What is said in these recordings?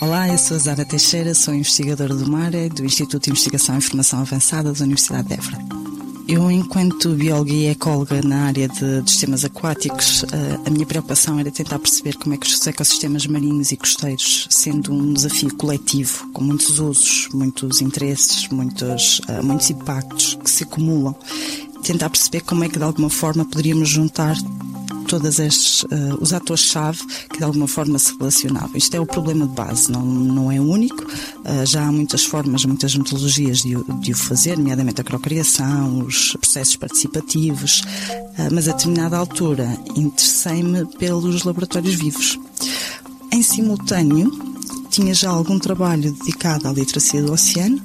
Olá, eu sou a Zara Teixeira, sou investigadora do MARE, do Instituto de Investigação e Formação Avançada da Universidade de Évora. Eu, enquanto bióloga e ecóloga na área de sistemas aquáticos, a minha preocupação era tentar perceber como é que os ecossistemas marinhos e costeiros, sendo um desafio coletivo, com muitos usos, muitos interesses, muitos impactos que se acumulam, tentar perceber como é que de alguma forma poderíamos juntar todos os atores-chave que de alguma forma se relacionavam. Isto é o problema de base, não é único, já há muitas formas, muitas metodologias de o fazer, nomeadamente a crocriação, os processos participativos, mas a determinada altura interessei-me pelos laboratórios vivos. Em simultâneo, tinha já algum trabalho dedicado à literacia do oceano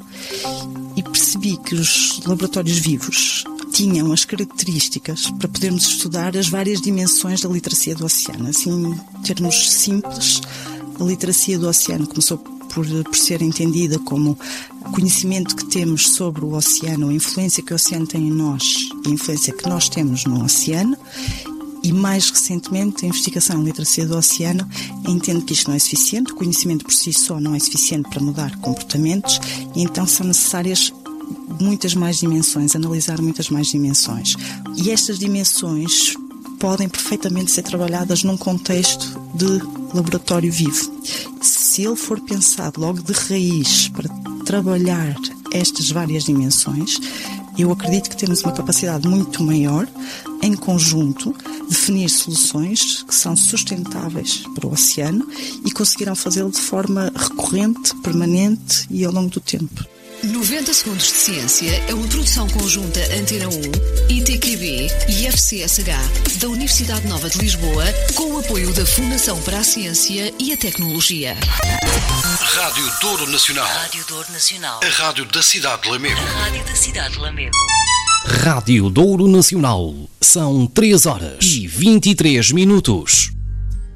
e percebi que os laboratórios vivos tinham as características para podermos estudar as várias dimensões da literacia do oceano. Assim, em termos simples, a literacia do oceano começou por ser entendida como o conhecimento que temos sobre o oceano, a influência que o oceano tem em nós e a influência que nós temos no oceano. E mais recentemente, a investigação em literacia do oceano entende que isto não é suficiente, o conhecimento por si só não é suficiente para mudar comportamentos e então são necessárias muitas mais dimensões, analisar muitas mais dimensões. E estas dimensões podem perfeitamente ser trabalhadas num contexto de laboratório vivo. Se ele for pensado logo de raiz para trabalhar estas várias dimensões, eu acredito que temos uma capacidade muito maior, em conjunto, definir soluções que são sustentáveis para o oceano e conseguirão fazê-lo de forma recorrente, permanente e ao longo do tempo. 90 Segundos de Ciência é uma produção conjunta Antena 1, ITQB e FCSH da Universidade Nova de Lisboa, com o apoio da Fundação para a Ciência e a Tecnologia. Rádio Douro Nacional. Rádio Douro Nacional. A rádio da cidade de Lamego. A rádio da cidade de Lamego. Rádio Douro Nacional. São 3 horas e 23 minutos.